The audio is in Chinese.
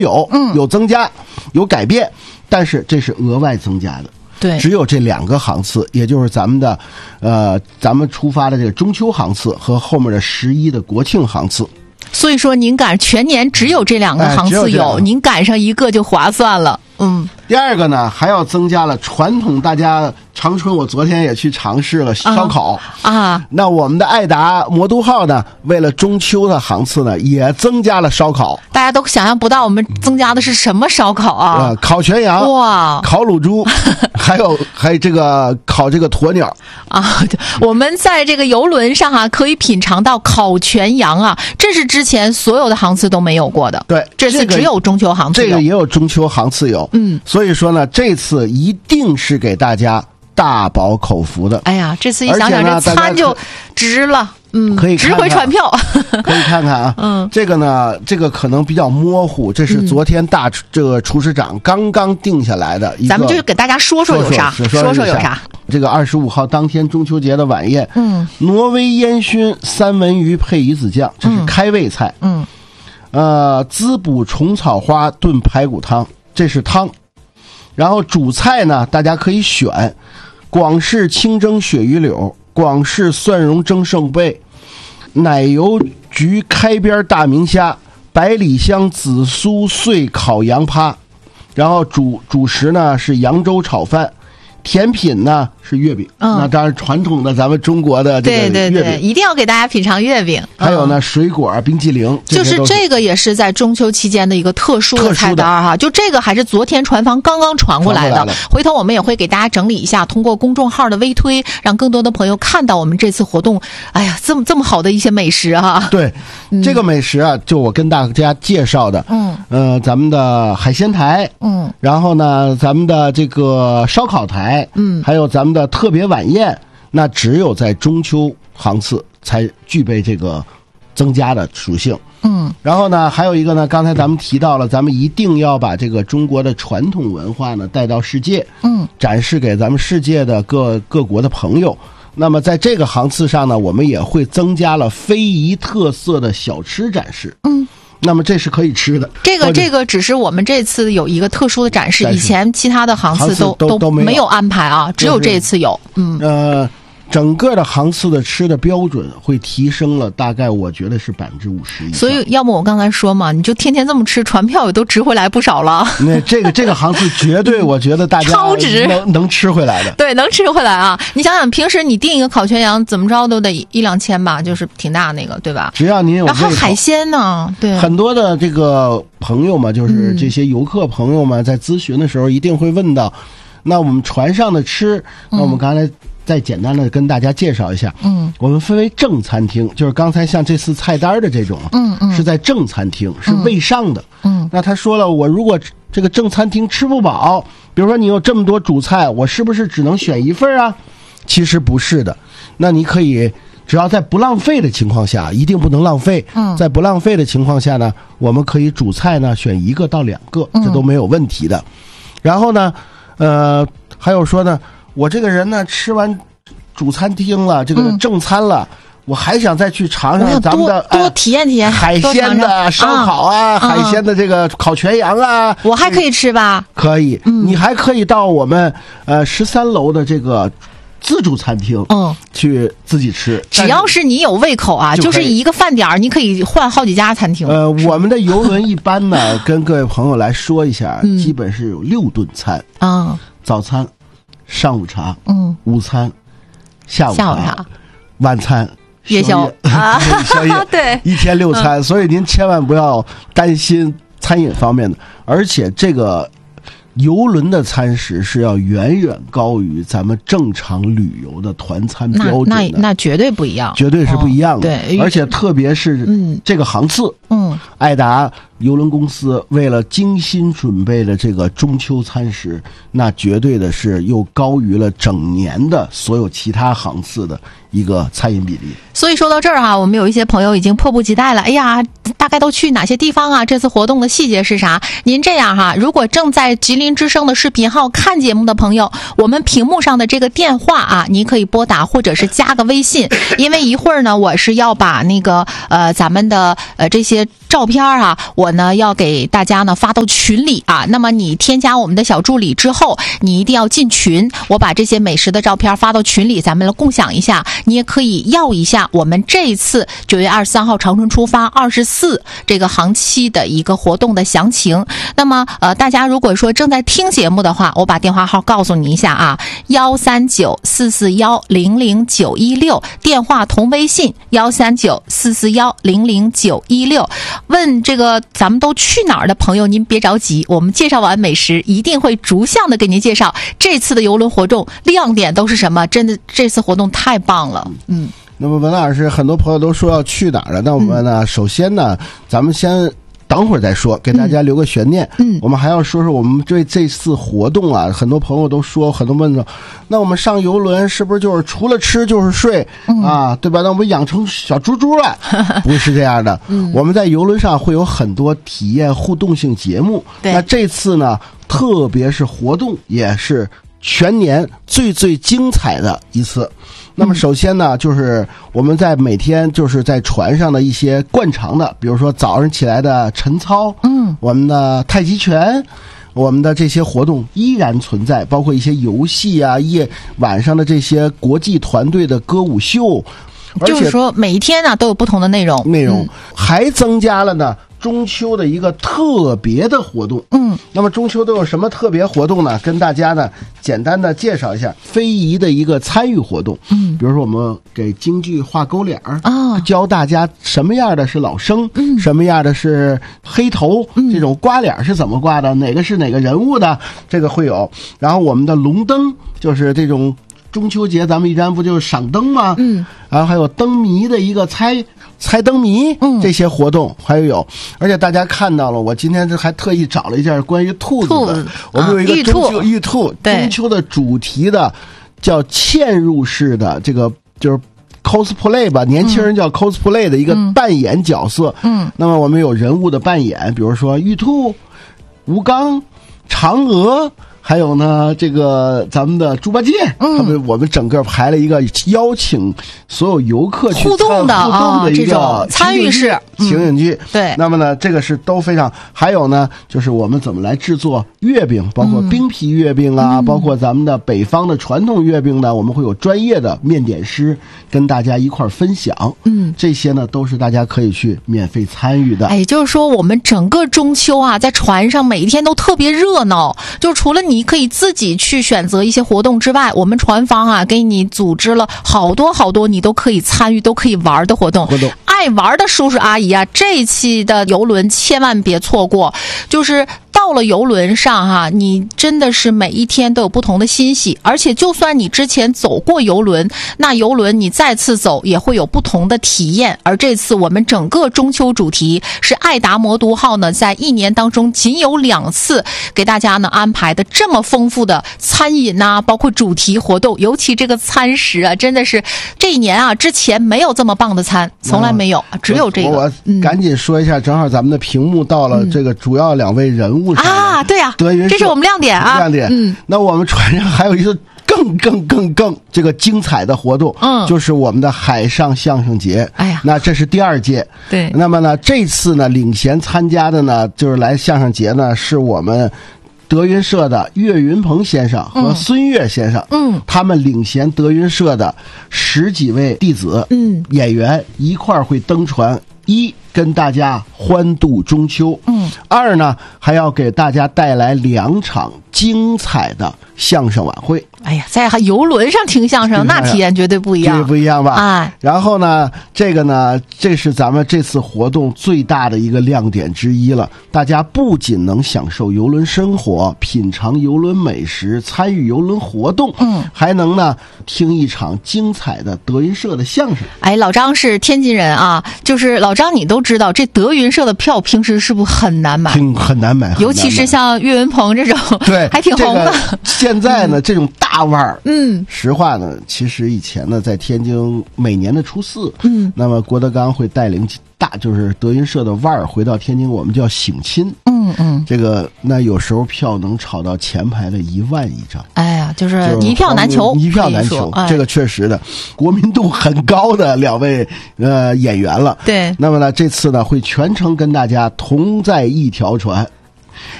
有增加，有改变，但是这是额外增加的。 对， 只有这2个航次，也就是咱们的咱们出发的这个中秋航次和后面的11的国庆航次。 所以说您赶全年只有这2个航次有，您赶上一个就划算了。 第二个呢，还要增加了传统，大家长春我昨天也去尝试了烧烤啊。 那我们的爱达魔都号呢，为了中秋的航次呢，也增加了烧烤。 大家都想象不到我们增加的是什么烧烤啊？ 烤全羊， 哇， 烤乳猪，还有这个烤这个鸵鸟啊。我们在这个邮轮上啊，可以品尝到烤全羊啊，这是之前所有的航次都没有过的。 对， 这次只有中秋航次有， 这个也有中秋航次有。所以说呢，这次一定是给大家大饱口福的。 哎呀，这次一想想这餐就值了。 可以看看值回船票。 可以看看啊。这个呢，这个可能比较模糊，这是昨天这个厨师长刚刚定下来的一个。 咱们就给大家说说有啥，说说有啥。 这个25号当天中秋节的晚宴，挪威烟熏三文鱼配鱼子酱，这是开胃菜。滋补虫草花炖排骨汤，这是汤。然后主菜呢，大家可以选广式清蒸鳕鱼柳、广式蒜蓉蒸扇贝、奶油焗开边大明虾、百里香紫苏碎烤羊趴。然后主食呢是扬州炒饭，甜品呢是月饼。那当然传统的咱们中国的这个月饼， 对，一定要给大家品尝月饼。 还有呢水果冰淇淋， 就是这个也是在中秋期间的一个特殊的菜单哈。就这个还是昨天船方刚刚传过来的，回头我们也会给大家整理一下，通过公众号的微推，让更多的朋友看到我们这次活动。哎呀，这么好的一些美食哈。 对，这个美食啊，就我跟大家介绍的，咱们的海鲜台，然后呢，咱们的这个烧烤台，还有咱们的特别晚宴，那只有在中秋航次才具备这个增加的属性。然后呢，还有一个呢，刚才咱们提到了，咱们一定要把这个中国的传统文化呢带到世界，展示给咱们世界的各国的朋友。那么在这个航次上呢，我们也会增加了非遗特色的小吃展示。那么这是可以吃的。 这个只是我们这次有一个特殊的展示，以前其他的航次都没有安排啊，只有这次有。 整个的航次的吃的标准会提升了，大概我觉得是50%以上。 所以要么我刚才说嘛，你就天天这么吃，船票也都值回来不少了。 那这个航次绝对，我觉得大家超值， 能吃回来的。 对，能吃回来啊！你想想，平时你订一个烤全羊，怎么着都得1-2千吧，就是挺大那个，对吧？ 只要您有。然后海鲜呢，对， 很多的这个朋友嘛，就是这些游客朋友们在咨询的时候，一定会问到，那我们船上的吃，那我们刚才再简单的跟大家介绍一下。我们分为正餐厅，就是刚才像这次菜单的这种，是在正餐厅，是位上的。那他说了，我如果这个正餐厅吃不饱，比如说你有这么多主菜，我是不是只能选一份啊？其实不是的，那你可以只要在不浪费的情况下，一定不能浪费。在不浪费的情况下呢，我们可以主菜呢选1个到2个，这都没有问题的。然后呢，还有说呢，我这个人呢吃完主餐厅了，这个正餐了，我还想再去尝尝咱们的多体验体验海鲜的烧烤啊，海鲜的这个烤全羊啊， 我还可以吃吧？ 可以，你还可以到我们13楼的这个自助餐厅，去自己吃。 只要是你有胃口啊，就是一个饭点你可以换好几家餐厅。 我们的邮轮一般呢，跟各位朋友来说一下，基本是有6顿餐啊，早餐、上午茶、午餐、下午茶、晚餐、 夜宵啊，宵夜对 ，1天6餐，所以您千万不要担心餐饮方面的，而且这个邮轮的餐食是要远远高于咱们正常旅游的团餐标准的， 那绝对不一样， 绝对是不一样的。 对， 而且特别是这个航次，爱达邮轮公司为了精心准备的这个中秋餐食，那绝对的是又高于了整年的所有其他航次的一个餐饮比例。 所以说到这儿哈，我们有一些朋友已经迫不及待了。哎呀，大概都去哪些地方啊？这次活动的细节是啥？您这样哈，如果正在吉林之声的视频号看节目的朋友，我们屏幕上的这个电话啊，您可以拨打或者是加个微信，因为一会儿呢，我是要把那个咱们的这些照片啊，我呢要给大家呢发到群里啊。那么你添加我们的小助理之后，你一定要进群，我把这些美食的照片发到群里，咱们来共享一下。你也可以要一下我们这一次9月23号长春出发24这个航期的一个活动的详情。那么大家如果说正在听节目的话，我把电话号告诉你一下啊，13944100916，电话同微信13944100916。问这个咱们都去哪儿的朋友，您别着急，我们介绍完美食一定会逐项的给您介绍这次的邮轮活动亮点都是什么。真的这次活动太棒了。 那么文老师，很多朋友都说要去哪儿了，那我们呢首先呢咱们先等会儿再说，给大家留个悬念。我们还要说说我们对这次活动啊，很多朋友都说，很多问说，那我们上游轮是不是就是除了吃就是睡啊，对吧？那我们养成小猪猪了？不是这样的。我们在游轮上会有很多体验互动性节目。那这次呢，特别是活动也是全年最精彩的一次。那么首先呢，就是我们在每天就是在船上的一些惯常的，比如说早上起来的晨操，我们的太极拳，我们的这些活动依然存在，包括一些游戏啊，晚上的这些国际团队的歌舞秀， 就是说每一天呢都有不同的内容， 还增加了呢中秋的一个特别的活动。那么中秋都有什么特别活动呢？跟大家呢简单的介绍一下非遗的一个参与活动。比如说我们给京剧画勾脸教大家什么样的是老生，什么样的是黑头，这种刮脸是怎么刮的，哪个是哪个人物的，这个会有。然后我们的龙灯，就是这种中秋节咱们一般不就是赏灯吗？然后还有灯谜的一个猜灯谜，这些活动还有。而且大家看到了，我今天还特意找了一件关于兔子的，我们有一个中秋玉兔，中秋的主题的叫嵌入式的，这个就是 cosplay 吧，年轻人叫 cosplay 的一个扮演角色。那么我们有人物的扮演，比如说玉兔、吴刚、嫦娥，还有呢，这个咱们的猪八戒，我们整个排了一个邀请所有游客去互动的一个参与式情景剧。 对， 那么呢，这个是都非常。还有呢，就是我们怎么来制作月饼，包括冰皮月饼啊，包括咱们的北方的传统月饼呢，我们会有专业的面点师跟大家一块分享。这些呢都是大家可以去免费参与的。 就是说我们整个中秋啊，在船上每一天都特别热闹，就除了你可以自己去选择一些活动之外，我们船方啊给你组织了好多你都可以参与都可以玩的活动。爱玩的叔叔阿姨啊，这一期的游轮千万别错过。就是到了游轮上你真的是每一天都有不同的欣喜，而且就算你之前走过游轮，那游轮你再次走也会有不同的体验。而这次我们整个中秋主题是爱达魔都号呢，在一年当中仅有2次给大家呢安排的这么丰富的餐饮包括主题活动，尤其这个餐食真的是这一年之前没有这么棒的餐，从来没有，只有这个。 我赶紧说一下，正好咱们的屏幕到了这个主要2位人物上对德云社，这是我们亮点亮点。那我们船上还有一个更这个精彩的活动，就是我们的海上相声节。那这是第2届。 对， 那么呢，这次呢领衔参加的呢，就是来相声节呢，是我们德云社的岳云鹏先生和孙越先生，他们领衔德云社的10几位弟子，演员一块儿会登船。1跟大家欢度中秋，2呢还要给大家带来2场精彩的相声晚会。 在游轮上听相声，那体验绝对不一样， 不一样吧？然后呢，这是咱们这次活动最大的一个亮点之一了。大家不仅能享受游轮生活，品尝游轮美食，参与游轮活动，还能呢听一场精彩的德云社的相声。 老张是天津人就是老张，你都知道这德云社的票平时是不是很难买？ 很难买， 尤其是像岳云鹏这种， 对， 还挺红的。 现在呢，这种大腕儿，实话呢，其实以前呢，在天津每年的初4，那么郭德纲会带领大，就是德云社的腕儿回到天津，我们叫省亲。这个那有时候票能炒到前排的1万一张。 哎呀，就是一票难求， 一票难求，这个确实的，国民度很高的2位演员了。 对， 那么呢，这次呢会全程跟大家同在一条船。